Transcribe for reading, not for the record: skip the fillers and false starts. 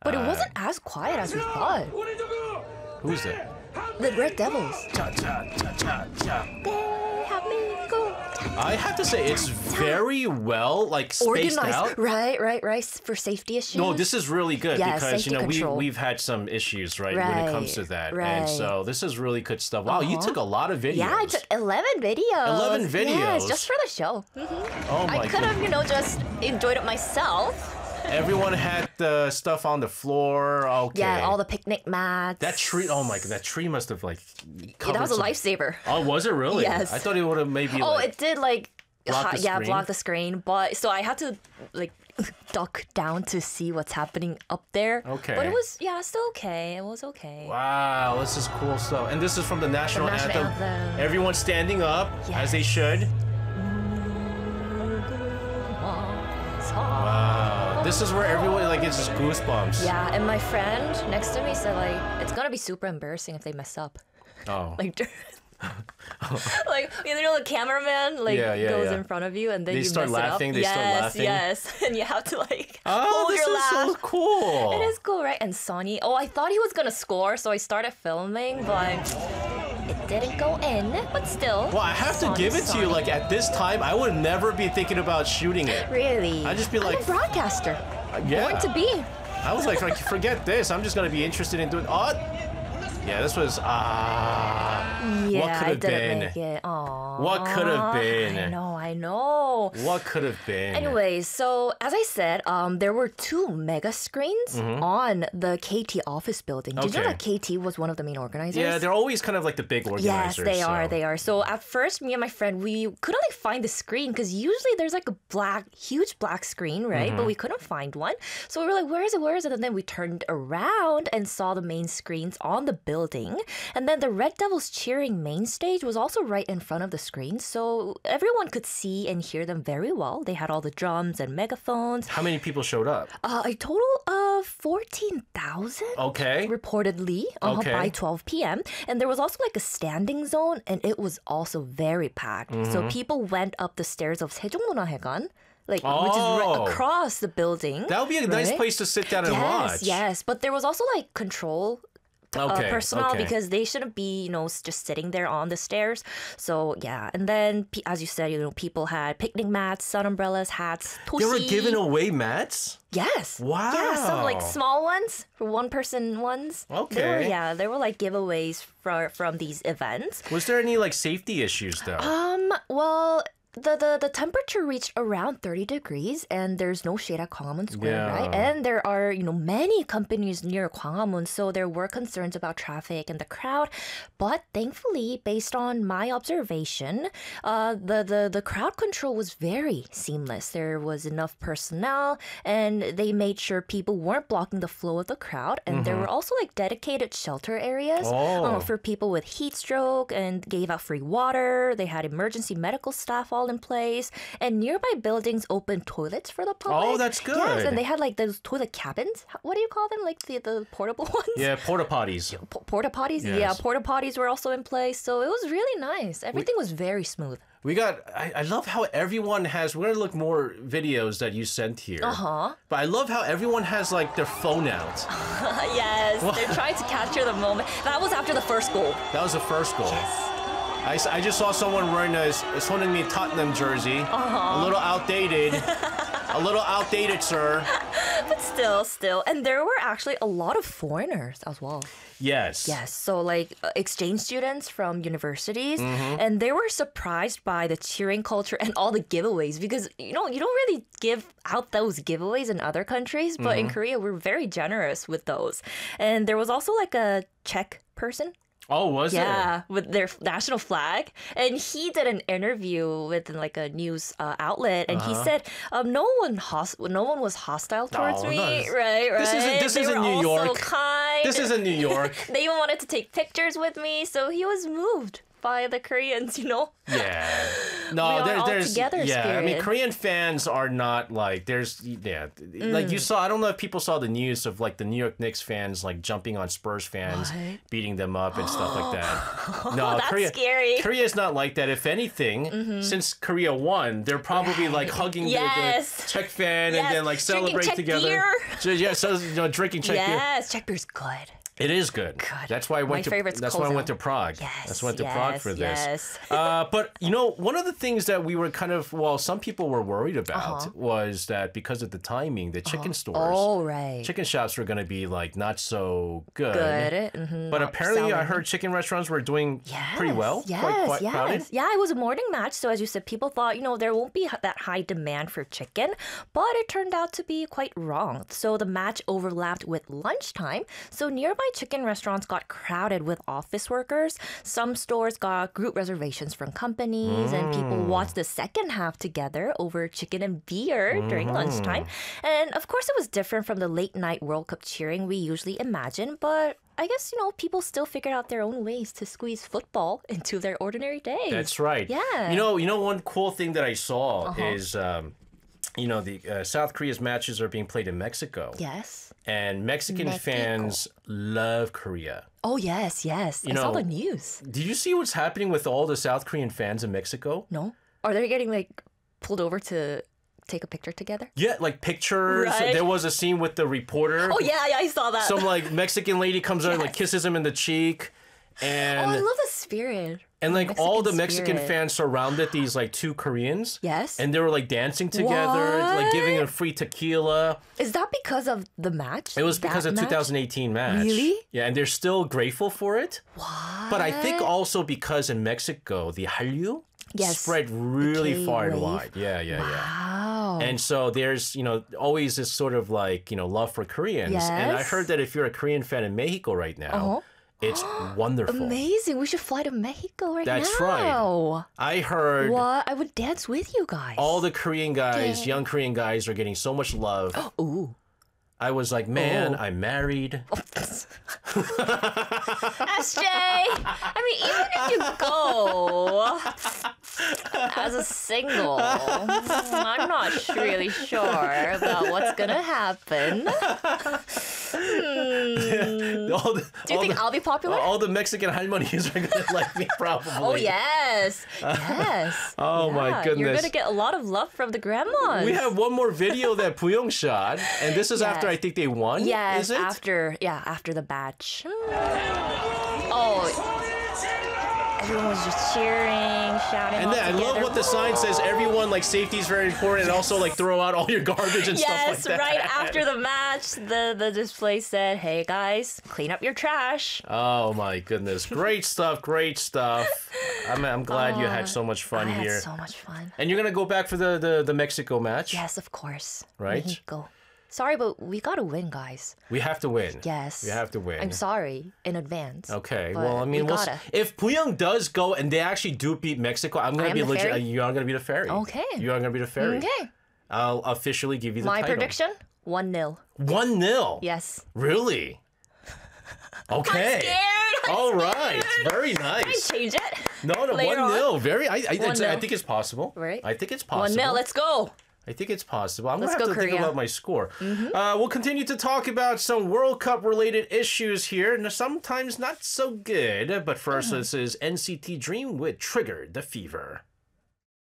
But it wasn't as quiet as we thought. Who's that? The Red Devils. Cha cha cha cha cha. They have me go. I have to say it's very well like spaced Organized. out. Right. For safety issues. No, this is really good Yeah, because safety control. we've had some issues when it comes to that, and Right. so this is really good stuff. Wow, you took a lot of videos. Yeah, I took 11 videos. 11 videos? Yes, just for the show. Oh my I could have, goodness. just enjoyed it myself. Everyone had the stuff on the floor. Okay. Yeah, all the picnic mats. that tree. Oh my god, that tree must have like. Yeah, that covered was a some- lifesaver. Oh, was it really? Yes. I thought it would have maybe. Oh, like, it did block the screen? block the screen. But so I had to duck down to see what's happening up there. Okay. But it was still okay. It was okay. Wow, this is cool stuff. And this is from the national, national anthem. anthem. Everyone's standing up as they Yes. should. Wow. This is where everyone like gets just goosebumps. Yeah, and my friend next to me said it's gonna be super embarrassing if they mess up. Oh. Like the cameraman goes in front of you and then They you start mess laughing, it up. they start laughing. Yes, and you have to Oh, hold this your is laugh. so cool. It is cool, right? And Sonny, I thought he was gonna score, so I started filming, but it didn't go in. But still. Well, I have to give it to you. Like at this time, I would never be thinking about shooting it. Really? I'd just be like, I'm a broadcaster. yeah. Born to be. I was like, forget this. I'm just gonna be interested in doing. Oh, yeah. This was what Yeah, could I have didn't been? make it. Aww. What could have been? I know. What could have been? Anyways, so as I said, there were 2 mega screens on the KT office building. Did you know that KT was one of the main organizers? Yeah, they're always kind of like the big Yes, organizers. they so. are. They are. So at first, me and my friend, we couldn't find the screen because usually there's a huge black screen, right? But we couldn't find one. So we were like, where is it? Where is it? And then we turned around and saw the main screens on the building. And then the Red Devils cheering main stage was also right in front of the screen. So everyone could see and hear them very well. They had all the drums and megaphones. How many people showed up? A total of 14,000. Okay. Reportedly Okay. by 12 p.m. And there was also a standing zone, and it was also very packed. So people went up the stairs of Seongmun화회관, which is right across the building. That would be a nice right? place to sit down and watch. Yes, but there was also control personnel because they shouldn't be, just sitting there on the stairs. So yeah, and then as you said, people had picnic mats, sun umbrellas, hats. They were toshi. giving away mats? Yes. Wow. Yeah, some small ones for one person ones. Okay. There were giveaways from these events. Was there any safety issues though? Well, the temperature reached around 30 degrees and there's no shade at Gwanghwamun Square, Yeah. right? And there are, many companies near Gwanghwamun, so there were concerns about traffic and the crowd. But thankfully, based on my observation, the crowd control was very seamless. There was enough personnel and they made sure people weren't blocking the flow of the crowd. And there were also dedicated shelter areas for people with heat stroke and gave out free water. They had emergency medical staff all in place, and nearby buildings opened toilets for the public. Oh, that's good. Yes, and they had those toilet cabins. What do you call them? The portable ones? Yeah, porta potties. Porta potties? Yes. Yeah, porta potties were also in place. So it was really nice. Everything was very smooth. I love how everyone has, we're going to look more videos that you sent here. But I love how everyone has their phone out. Yes, they're trying to capture the moment. That was after the first goal. That was the first goal. I just saw someone wearing a 손흥민 Tottenham jersey. A little outdated. A little outdated, sir. But still. And there were actually a lot of foreigners as well. Yes. Yes, so exchange students from universities, and they were surprised by the cheering culture and all the giveaways because you don't really give out those giveaways in other countries, but in Korea we're very generous with those. And there was also a Czech person. Oh, was it? Yeah, with their national flag. And he did an interview with a news outlet, and he said no one was hostile towards me. Nice. Right. This isn't New Also York. kind. This isn't New York. They even wanted to take pictures with me, so he was moved by the Koreans, Yeah. No, we are all there's together yeah. spirit. I mean, Korean fans are not like like you saw. I don't know if people saw the news of like the New York Knicks fans like jumping on Spurs fans, What? beating them up and stuff like that. No, That's Korea, scary. Korea is not like that. If anything, since Korea won, they're probably like hugging the Yes. Czech fan Yes. and then like Drinking celebrate Czech together. beer. So, yeah, so drinking Czech beer. Yes, Czech beer's good. It is good. Good. That's why I went My to. favorite's That's why I went Kozel. to Prague. Yes, That's why I went to Prague for this. yes. But you know, one of the things that we were kind of some people were worried about was that because of the timing, the chicken stores, Oh, right. chicken shops were going to be like not so good. Good. Mhm, But not apparently, I selling. heard chicken restaurants were doing pretty well. Yes, quite crowded. Yeah, it was a morning match. So as you said, people thought, there won't be that high demand for chicken. But it turned out to be quite wrong. So the match overlapped with lunchtime. So nearby chicken restaurants got crowded with office workers. Some stores got group reservations from companies. And people watched the second half together over chicken and beer during lunchtime. And of course, it was different from the late night World Cup cheering we usually imagine. But I guess, people still figured out their own ways to squeeze football into their ordinary days. That's right. Yeah. You know, one cool thing that I saw is, the South Korea's matches are being played in Mexico. Yes. And Mexican Mexico. fans love Korea. Oh, yes. I saw know- the news. Did you see what's happening with all the South Korean fans in Mexico? No? Are they getting, pulled over to take a picture together? Yeah, like pictures. Right. There was a scene with the reporter. Oh, yeah, I saw that. Some like Mexican lady comes out and like kisses him in the cheek. And Oh, I love the spirit. and like all the Mexican spirit. fans surrounded these like two Koreans. Yes. And they were like dancing together, like giving them free tequila. Is that because of the match? It was because of That match? 2018 match. Really? Yeah, and they're still grateful for it. What? But I think also because in Mexico, the Hallyu Yes. spread really far and K-wave. wide. Yeah. Wow. And so there's, always this sort of like, love for Koreans. And I Yes. heard that if you're a Korean fan in Mexico right now, it's wonderful. Amazing. We should fly to Mexico right That's now. right. I heard What? I would dance with you guys. all the Korean guys, young Korean guys, are getting so much love. Ooh. I was like, man, Oh. I'm married. SJ, I mean, even if you go as a single, I'm not really sure about what's gonna happen. All the, Do you think I'll be popular? all the Mexican halmonis are going to like me probably. Oh, yes. Yes. Oh, my Yeah, goodness. You're going to get a lot of love from the grandmas. We have one more video that Puyong shot, and this is after I think they won. Yes, is it? after the batch. Oh, everyone was just cheering, shouting. And all then I love together. what the sign says. Everyone, like, safety is very important, and also like throw out all your garbage and stuff like Yes, that. right after the match, the display said, "Hey guys, clean up your trash." Oh my goodness! Great stuff! Great stuff! I'm glad you had so much fun I here. had so much fun. And you're gonna go back for the Mexico match. Yes, of course. Right? Mexico. Sorry, but we gotta win, guys. We have to win. Yes. We have to win. I'm sorry in advance. Okay. but Well, I mean, we gotta. if Puyong does go and they actually do beat Mexico, I'm gonna am be the legit. fairy? You are gonna be the fairy. Okay. You are gonna be the fairy. Okay. I'll officially give you the My title. prediction: 1-0. 1-0. Yes. Really? Okay. Scared. All right. Very I nice. change it. No, Later 1-0. Very. I 1-0. think it's possible. Right. I think it's possible. 1-0. Let's go. I think it's possible. I'm Let's gonna have go, to think Korea. about my score. We'll continue to talk about some World Cup related issues here, and sometimes not so good. But first, this is NCT Dream with Trigger the Fever.